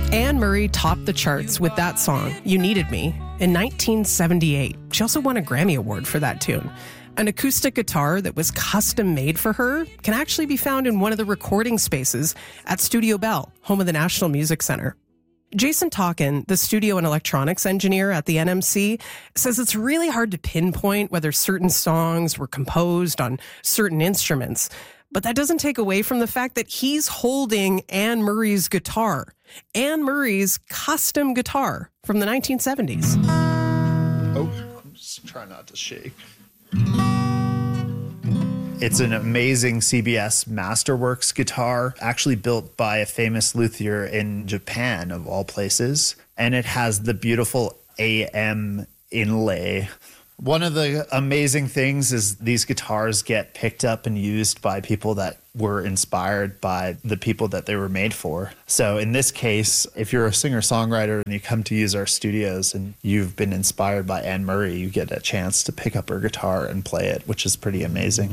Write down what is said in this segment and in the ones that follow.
Anne Murray topped the charts with that song, You Needed Me, in 1978. She also won a Grammy Award for that tune. An acoustic guitar that was custom made for her can actually be found in one of the recording spaces at Studio Bell, home of the National Music Center. Jason Talkin, the studio and electronics engineer at the NMC, says it's really hard to pinpoint whether certain songs were composed on certain instruments. But that doesn't take away from the fact that he's holding Anne Murray's guitar. Anne Murray's custom guitar from the 1970s. Oh, just try not to shake. It's an amazing CBS Masterworks guitar, actually built by a famous luthier in Japan, of all places. And it has the beautiful AM inlay. One of the amazing things is these guitars get picked up and used by people that were inspired by the people that they were made for. So in this case, if you're a singer-songwriter and you come to use our studios and you've been inspired by Anne Murray, you get a chance to pick up her guitar and play it, which is pretty amazing.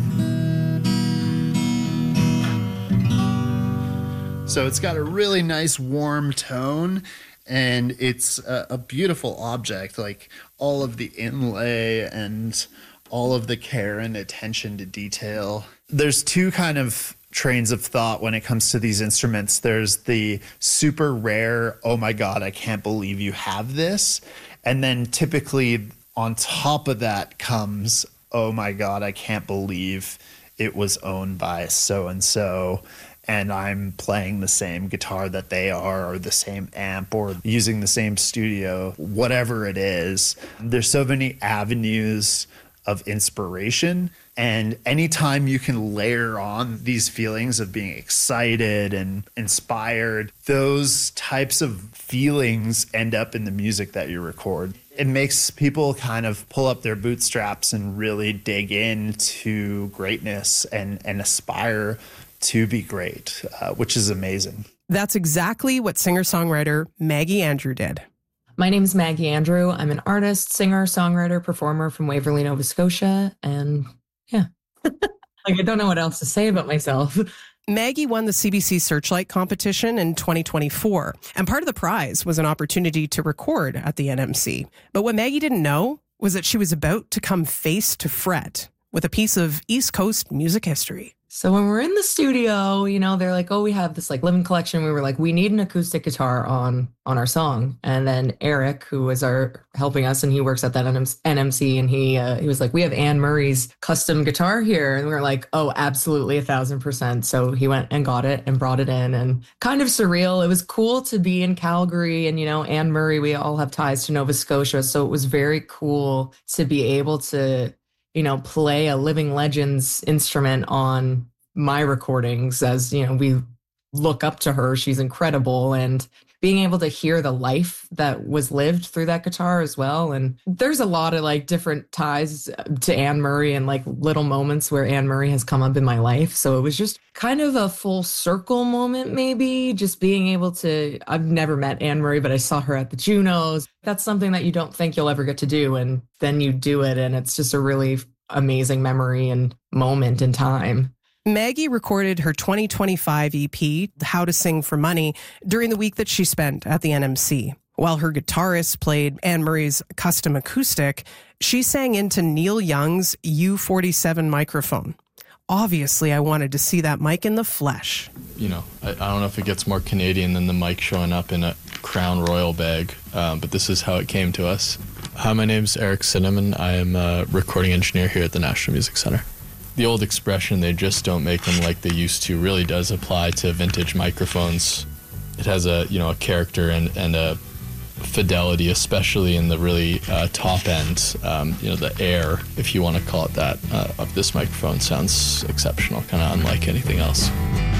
So it's got a really nice warm tone. And it's a beautiful object, like all of the inlay and all of the care and attention to detail. There's two kind of trains of thought when it comes to these instruments. There's the super rare, oh my God, I can't believe you have this. And then typically on top of that comes, oh my God, I can't believe it was owned by so-and-so. And I'm playing the same guitar that they are, or the same amp, or using the same studio, whatever it is. There's so many avenues of inspiration. And anytime you can layer on these feelings of being excited and inspired, those types of feelings end up in the music that you record. It makes people kind of pull up their bootstraps and really dig into greatness and aspire to be great, which is amazing. That's exactly what singer-songwriter Maggie Andrew did. My name is Maggie Andrew. I'm an artist, singer, songwriter, performer from Waverly, Nova Scotia. And yeah, I don't know what else to say about myself. Maggie won the CBC Searchlight competition in 2024. And part of the prize was an opportunity to record at the NMC. But what Maggie didn't know was that she was about to come face to fret with a piece of East Coast music history. So when we're in the studio, they're like, oh, we have this living collection. We were like, we need an acoustic guitar on our song. And then Eric, who was helping us, and he works at that NMC, and he was like, we have Anne Murray's custom guitar here. And we were like, oh, absolutely, 1,000%. So he went and got it and brought it in, and kind of surreal. It was cool to be in Calgary, and Anne Murray, we all have ties to Nova Scotia. So it was very cool to be able to play a living legend's instrument on my recordings, as, we look up to her. She's incredible. And being able to hear the life that was lived through that guitar as well. And there's a lot of different ties to Anne Murray and little moments where Anne Murray has come up in my life. So it was just kind of a full circle moment, maybe just being able to, I've never met Anne Murray, but I saw her at the Junos. That's something that you don't think you'll ever get to do. And then you do it. And it's just a really amazing memory and moment in time. Maggie recorded her 2025 EP, How to Sing for Money, during the week that she spent at the NMC. While her guitarist played Anne Murray's custom acoustic, she sang into Neil Young's U47 microphone. Obviously, I wanted to see that mic in the flesh. I don't know if it gets more Canadian than the mic showing up in a Crown Royal bag, but this is how it came to us. Hi, my name's Eric Cinnamon. I am a recording engineer here at the National Music Center. The old expression, they just don't make them like they used to, really does apply to vintage microphones. It has a character and a fidelity, especially in the really top end. The air, if you want to call it that, of this microphone sounds exceptional, kind of unlike anything else.